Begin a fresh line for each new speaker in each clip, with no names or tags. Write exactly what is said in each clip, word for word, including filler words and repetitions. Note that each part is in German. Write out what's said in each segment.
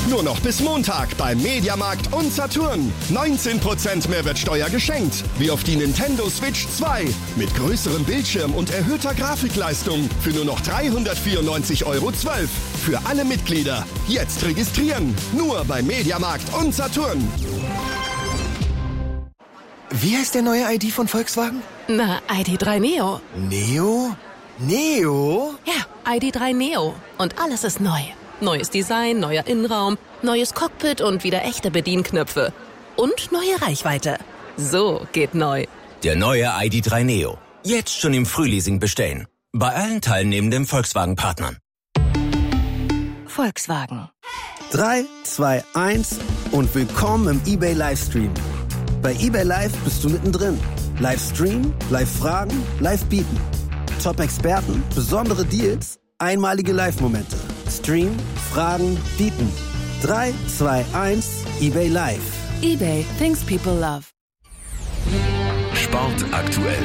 Nur noch bis Montag beim Mediamarkt und Saturn. neunzehn Prozent Mehrwertsteuer geschenkt. Wie auf die Nintendo Switch zwei. Mit größerem Bildschirm und erhöhter Grafikleistung. Für nur noch dreihundertvierundneunzig Euro zwölf. Für alle Mitglieder. Jetzt registrieren. Nur beim Mediamarkt und Saturn.
Wie heißt der neue I D von Volkswagen?
Na, I D drei Neo.
Neo? Neo?
Ja, I D drei Neo. Und alles ist neu. Neues Design, neuer Innenraum, neues Cockpit und wieder echte Bedienknöpfe. Und neue Reichweite. So geht neu.
Der neue I D drei Neo. Jetzt schon im Frühleasing bestellen. Bei allen teilnehmenden Volkswagen-Partnern.
Volkswagen.
drei, zwei, eins und willkommen im eBay Livestream. Bei eBay Live bist du mittendrin. Livestream, Live-Fragen, Live-Bieten. Top-Experten, besondere Deals, einmalige Live-Momente. Stream, Fragen, Bieten. drei, zwei, eins, eBay Live.
eBay, things people love.
Sport aktuell.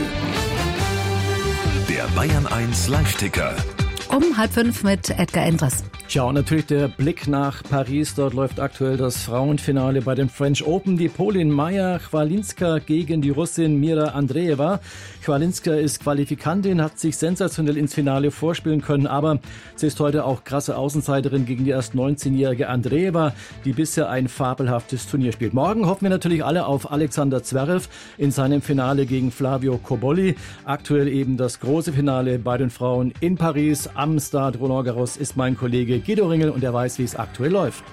Der Bayern eins Live-Ticker.
Um halb fünf mit Edgar Endres.
Ja, und natürlich der Blick nach Paris. Dort läuft aktuell das Frauenfinale bei den French Open. Die Polin Maja Chwalinska gegen die Russin Mira Andreeva. Chwalinska ist Qualifikantin, hat sich sensationell ins Finale vorspielen können, aber sie ist heute auch krasse Außenseiterin gegen die erst neunzehnjährige Andreeva, die bisher ein fabelhaftes Turnier spielt. Morgen hoffen wir natürlich alle auf Alexander Zverev in seinem Finale gegen Flavio Cobolli. Aktuell eben das große Finale bei den Frauen in Paris. Am Stade Roland Garros ist mein Kollege Guido Ringel und er weiß, wie es aktuell läuft.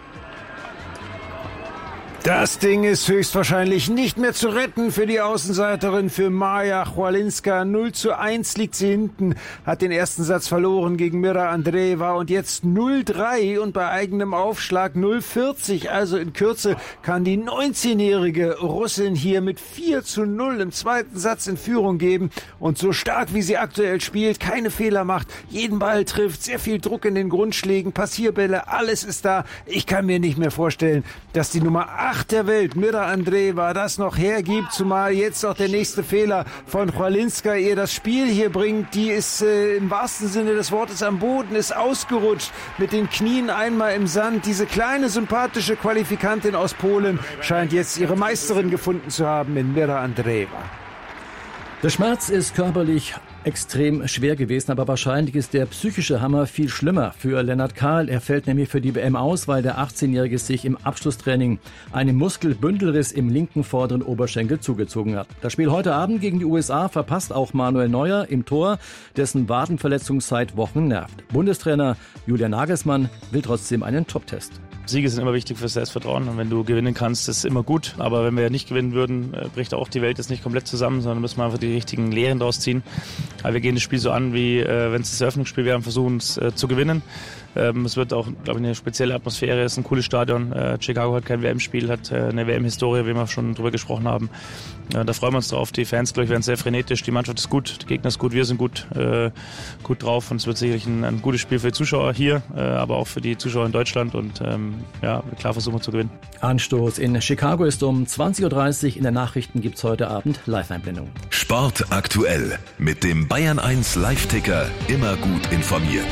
Das Ding ist höchstwahrscheinlich nicht mehr zu retten für die Außenseiterin, für Maja Chwalinska. null zu eins liegt sie hinten, hat den ersten Satz verloren gegen Mira Andreeva und jetzt null drei und bei eigenem Aufschlag null vierzig. Also in Kürze kann die neunzehnjährige Russin hier mit vier zu null im zweiten Satz in Führung geben. Und so stark wie sie aktuell spielt, keine Fehler macht, jeden Ball trifft, sehr viel Druck in den Grundschlägen, Passierbälle, alles ist da. Ich kann mir nicht mehr vorstellen, dass die Nummer acht der Welt, Mira Andreeva, das noch hergibt, zumal jetzt auch der nächste Fehler von Chwalinska ihr das Spiel hier bringt. Die ist äh, im wahrsten Sinne des Wortes am Boden, ist ausgerutscht, mit den Knien einmal im Sand. Diese kleine, sympathische Qualifikantin aus Polen scheint jetzt ihre Meisterin gefunden zu haben in Mira Andreeva.
Der Schmerz ist körperlich extrem schwer gewesen, aber wahrscheinlich ist der psychische Hammer viel schlimmer für Lennart Kahl. Er fällt nämlich für die W M aus, weil der achtzehnjährige sich im Abschlusstraining einen Muskelbündelriss im linken vorderen Oberschenkel zugezogen hat. Das Spiel heute Abend gegen die U S A verpasst auch Manuel Neuer im Tor, dessen Wadenverletzung seit Wochen nervt. Bundestrainer Julian Nagelsmann will trotzdem einen Top-Test.
Siege sind immer wichtig fürs Selbstvertrauen und wenn du gewinnen kannst, ist immer gut. Aber wenn wir nicht gewinnen würden, bricht auch die Welt jetzt nicht komplett zusammen, sondern müssen wir einfach die richtigen Lehren daraus ziehen. Aber wir gehen das Spiel so an, wie äh, wenn es das Eröffnungsspiel wäre und versuchen es äh, zu gewinnen. Ähm, es wird auch, glaube ich, eine spezielle Atmosphäre, es ist ein cooles Stadion. Äh, Chicago hat kein W M-Spiel, hat äh, eine W M-Historie, wie wir schon drüber gesprochen haben. Äh, da freuen wir uns drauf. Die Fans, glaube ich, werden sehr frenetisch. Die Mannschaft ist gut, der Gegner ist gut, wir sind gut, äh, gut drauf. Und es wird sicherlich ein, ein gutes Spiel für die Zuschauer hier, äh, aber auch für die Zuschauer in Deutschland. Und ähm, ja, klar versuchen wir zu gewinnen.
Anstoß in Chicago ist um zwanzig Uhr dreißig. In den Nachrichten gibt es heute Abend Live-Einblendung.
Sport aktuell mit dem Bayern eins Live-Ticker. Immer gut informiert.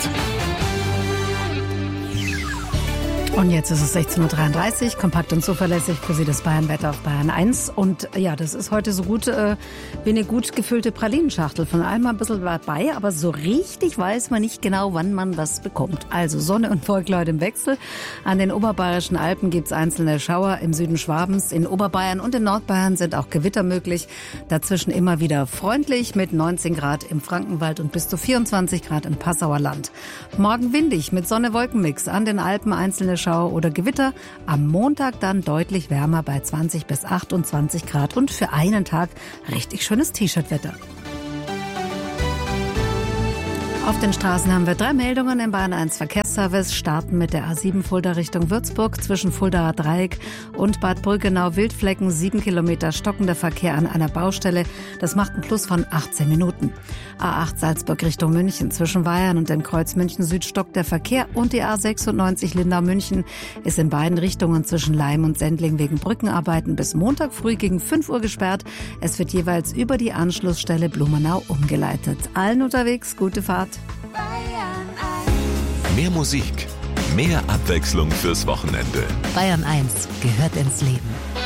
Und jetzt ist es sechzehn Uhr dreiunddreißig, kompakt und zuverlässig für Sie das Bayern-Wetter auf Bayern eins. Und ja, das ist heute so gut äh, wie eine gut gefüllte Pralinenschachtel. Von allem ein bisschen dabei, aber so richtig weiß man nicht genau, wann man was bekommt. Also Sonne und Wolken heute im Wechsel. An den oberbayerischen Alpen gibt's einzelne Schauer, im Süden Schwabens, in Oberbayern und in Nordbayern sind auch Gewitter möglich. Dazwischen immer wieder freundlich mit neunzehn Grad im Frankenwald und bis zu vierundzwanzig Grad im Passauer Land. Morgen windig mit Sonne-Wolken-Mix, an den Alpen einzelne Schauer oder Gewitter. Am Montag dann deutlich wärmer bei zwanzig bis achtundzwanzig Grad und für einen Tag richtig schönes T-Shirt-Wetter. Auf den Straßen haben wir drei Meldungen im Bayern eins Verkehrsservice. Starten mit der A sieben Fulda Richtung Würzburg zwischen Fuldaer Dreieck und Bad Brüggenau-Wildflecken. Sieben Kilometer stockender Verkehr an einer Baustelle. Das macht einen Plus von achtzehn Minuten. A acht Salzburg Richtung München zwischen Weyern und dem Kreuz München Süd stockt der Verkehr. Und die A sechsundneunzig Lindau-München ist in beiden Richtungen zwischen Leim und Sendling wegen Brückenarbeiten bis Montag früh gegen fünf Uhr gesperrt. Es wird jeweils über die Anschlussstelle Blumenau umgeleitet. Allen unterwegs gute Fahrt.
Mehr Musik, Mehr Abwechslung fürs Wochenende.
Bayern eins gehört ins Leben.